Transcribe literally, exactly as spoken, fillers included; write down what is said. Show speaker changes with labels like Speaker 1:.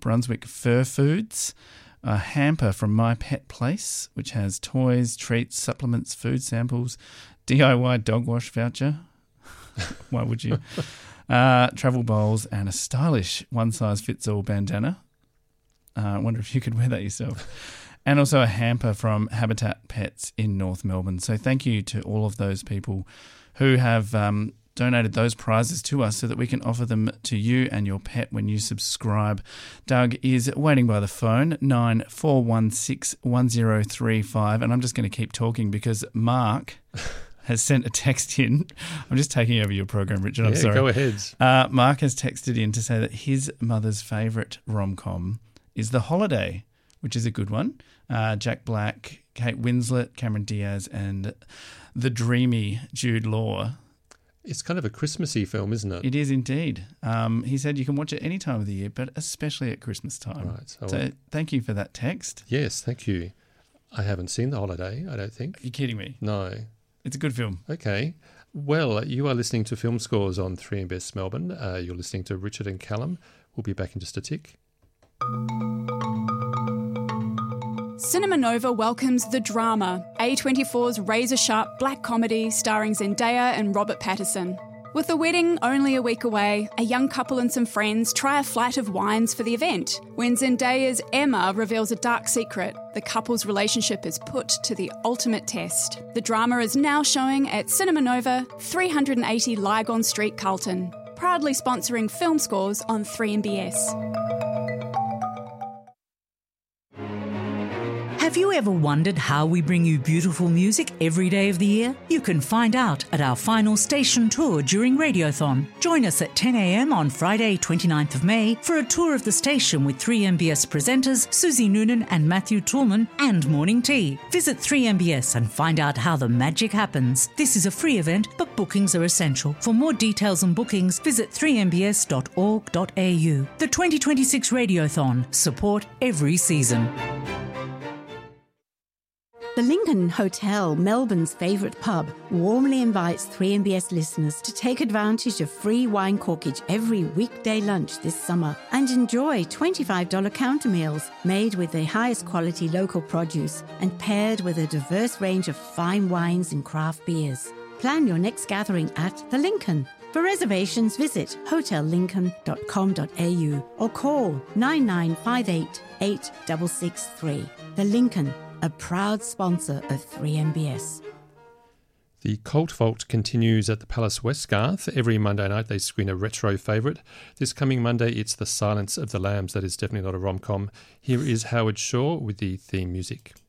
Speaker 1: Brunswick Fur Foods, a hamper from My Pet Place, which has toys, treats, supplements, food samples, D I Y dog wash voucher. Why would you? Uh, travel bowls and a stylish one-size-fits-all bandana. Uh, I wonder if you could wear that yourself. And also a hamper from Habitat Pets in North Melbourne. So thank you to all of those people who have um, donated those prizes to us so that we can offer them to you and your pet when you subscribe. Doug is waiting by the phone, nine four one six, one zero three five. And I'm just going to keep talking because Mark has sent a text in. I'm just taking over your program, Richard. I'm
Speaker 2: yeah,
Speaker 1: sorry.
Speaker 2: Go ahead.
Speaker 1: Uh, Mark has texted in to say that his mother's favourite rom-com is The Holiday, which is a good one. Uh, Jack Black, Kate Winslet, Cameron Diaz, and the dreamy Jude Law.
Speaker 2: It's kind of a Christmassy film, isn't it?
Speaker 1: It is indeed. Um, he said you can watch it any time of the year, but especially at Christmas time.
Speaker 2: Right. So,
Speaker 1: so thank you for that text.
Speaker 2: Yes, thank you. I haven't seen The Holiday, I don't think.
Speaker 1: Are you kidding me?
Speaker 2: No.
Speaker 1: It's a good film.
Speaker 2: Okay. Well, you are listening to Film Scores on three M B S Melbourne. Uh, you're listening to Richard and Callum. We'll be back in just a tick.
Speaker 3: Cinema Nova welcomes The Drama, A twenty-four's razor-sharp black comedy starring Zendaya and Robert Pattinson. With the wedding only a week away, a young couple and some friends try a flight of wines for the event. When Zendaya's Emma reveals a dark secret, the couple's relationship is put to the ultimate test. The Drama is now showing at Cinema Nova, three eighty Lygon Street, Carlton. Proudly sponsoring Film Scores on three M B S.
Speaker 4: Have you ever wondered how we bring you beautiful music every day of the year? You can find out at our final station tour during Radiothon. Join us at ten a.m. on Friday, twenty-ninth of May for a tour of the station with three M B S presenters Susie Noonan and Matthew Toolman and Morning Tea. Visit three M B S and find out how the magic happens. This is a free event, but bookings are essential. For more details and bookings, visit three m b s dot org dot a u. The twenty twenty-six Radiothon. Support every season.
Speaker 5: The Lincoln Hotel, Melbourne's favourite pub, warmly invites three M B S listeners to take advantage of free wine corkage every weekday lunch this summer and enjoy twenty-five dollars counter meals made with the highest quality local produce and paired with a diverse range of fine wines and craft beers. Plan your next gathering at The Lincoln. For reservations, visit hotel lincoln dot com dot a u or call nine nine five eight, eight six six three. The Lincoln, a proud sponsor of three M B S.
Speaker 2: The Cult Vault continues at the Palace Westgarth. Every Monday night they screen a retro favourite. This coming Monday it's The Silence of the Lambs. That is definitely not a rom-com. Here is Howard Shaw with the theme music.